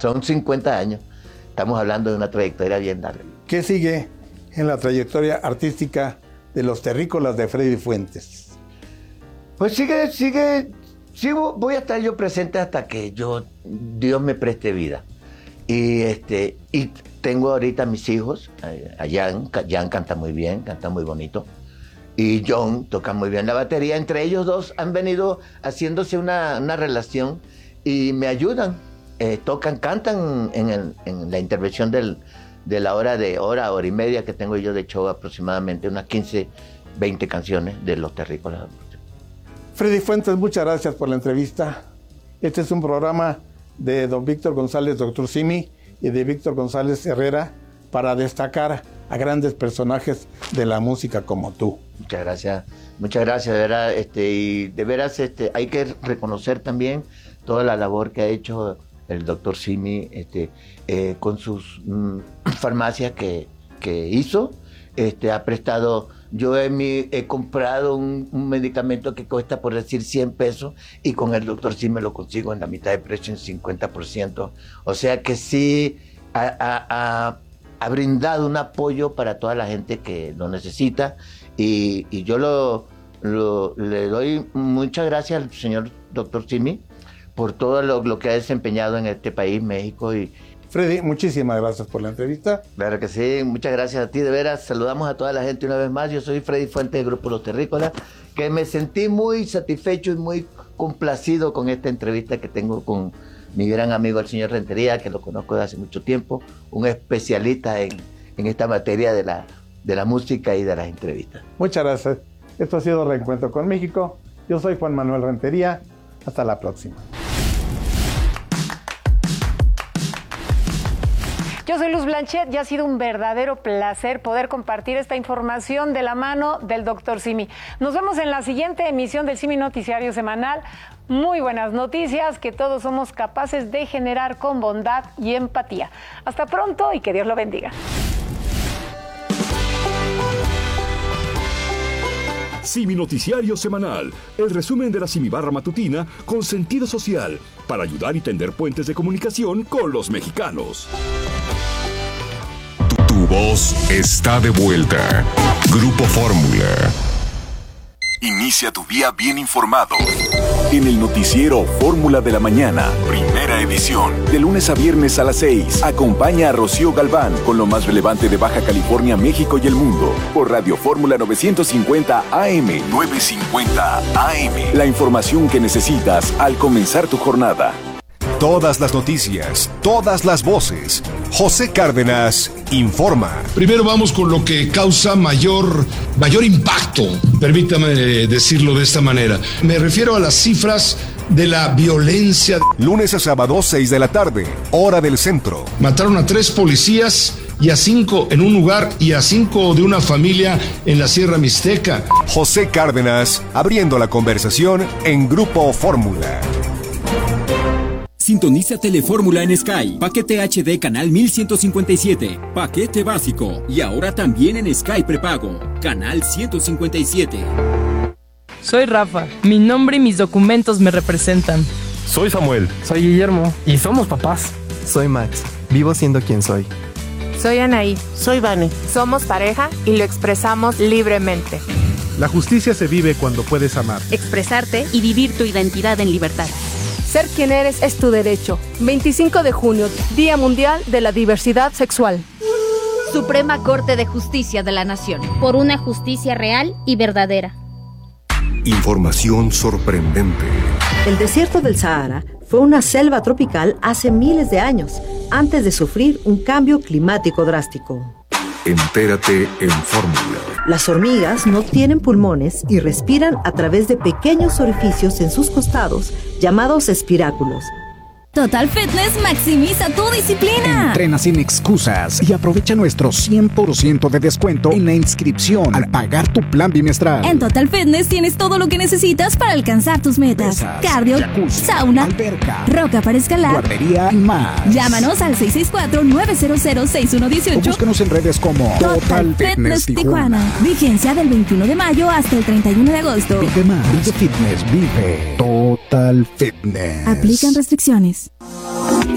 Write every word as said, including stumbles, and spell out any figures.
son cincuenta años. Estamos hablando de una trayectoria bien larga. ¿Qué sigue en la trayectoria artística de los terrícolas de Freddy Fuentes? Pues sigue, sigue, sigo, voy a estar yo presente hasta que yo, Dios me preste vida. Y este, y tengo ahorita mis hijos, a Jan, Jan canta muy bien, canta muy bonito. Y John toca muy bien la batería. Entre ellos dos han venido haciéndose una, una relación y me ayudan. Eh, tocan, cantan en, el, en la intervención del, de la hora de hora, hora y media que tengo yo de show, aproximadamente unas quince, veinte canciones de los terrícolas. Freddy Fuentes, muchas gracias por la entrevista. Este es un programa de don Víctor González, doctor Simi, y de Víctor González Herrera, para destacar a grandes personajes de la música como tú. Muchas gracias, muchas gracias, de veras, este, y de veras este, hay que reconocer también toda la labor que ha hecho el doctor Simi este, eh, con sus mm, farmacias que, que hizo. Este, ha prestado, yo he, mi, he comprado un, un medicamento que cuesta, por decir, cien pesos, y con el doctor Simi lo consigo en la mitad de precio, en cincuenta por ciento. O sea que sí ha, ha, ha, ha brindado un apoyo para toda la gente que lo necesita. Y, y yo lo, lo, le doy muchas gracias al señor doctor Simi por todo lo, lo que ha desempeñado en este país, México. Y Freddy, muchísimas gracias por la entrevista. Claro que sí, muchas gracias a ti, de veras. Saludamos a toda la gente una vez más. Yo soy Freddy Fuentes del Grupo Los Terrícolas, que me sentí muy satisfecho y muy complacido con esta entrevista que tengo con mi gran amigo el señor Rentería, que lo conozco desde hace mucho tiempo, un especialista en, en esta materia de la de la música y de las entrevistas. Muchas gracias. Esto ha sido Reencuentro con México. Yo soy Juan Manuel Rentería. Hasta la próxima. Yo soy Luz Blanchet y ha sido un verdadero placer poder compartir esta información de la mano del doctor Simi. Nos vemos en la siguiente emisión del Simi Noticiario Semanal. Muy buenas noticias que todos somos capaces de generar con bondad y empatía. Hasta pronto y que Dios lo bendiga. Simi Noticiario Semanal, el resumen de la Simi Barra Matutina con sentido social, para ayudar y tender puentes de comunicación con los mexicanos. Tu, tu voz está de vuelta. Grupo Fórmula. Inicia tu día bien informado. En el noticiero Fórmula de la Mañana, primera edición. De lunes a viernes a las seis. Acompaña a Rocío Galván con lo más relevante de Baja California, México y el mundo. Por Radio Fórmula novecientos cincuenta A M. novecientos cincuenta A M. La información que necesitas al comenzar tu jornada. Todas las noticias, todas las voces. José Cárdenas informa. Primero vamos con lo que causa mayor, mayor impacto, permítame decirlo de esta manera. Me refiero a las cifras de la violencia. Lunes a sábado, seis de la tarde, hora del centro. Mataron a tres policías y a cinco en un lugar y a cinco de una familia en la Sierra Mixteca. José Cárdenas abriendo la conversación en Grupo Fórmula. Sintoniza Telefórmula en Sky, paquete H D canal mil ciento cincuenta y siete, paquete básico y ahora también en Sky prepago, canal ciento cincuenta y siete. Soy Rafa, mi nombre y mis documentos me representan. Soy Samuel. Soy Guillermo y somos papás. Soy Max, vivo siendo quien soy. Soy Anaí. Soy Vane. Somos pareja y lo expresamos libremente. La justicia se vive cuando puedes amar, expresarte y vivir tu identidad en libertad. Ser quien eres es tu derecho. veinticinco de junio, Día Mundial de la Diversidad Sexual. Suprema Corte de Justicia de la Nación. Por una justicia real y verdadera. Información sorprendente. El desierto del Sahara fue una selva tropical hace miles de años, antes de sufrir un cambio climático drástico. Entérate en Fórmula. Las hormigas no tienen pulmones y respiran a través de pequeños orificios en sus costados, llamados espiráculos. Total Fitness maximiza tu disciplina. Entrena sin excusas y aprovecha nuestro cien por ciento de descuento en la inscripción al pagar tu plan bimestral. En Total Fitness tienes todo lo que necesitas para alcanzar tus metas. Pesas, cardio, jacuzzi, sauna, alberca, roca para escalar, guardería y más. Llámanos al seis seis cuatro, nueve cero cero, seis uno uno ocho. O búscanos en redes como Total, Total Fitness, Fitness Tijuana. Tijuana. Vigencia del veintiuno de mayo hasta el treinta y uno de agosto. Vive más, vive fitness, vive Total Fitness. Aplican restricciones.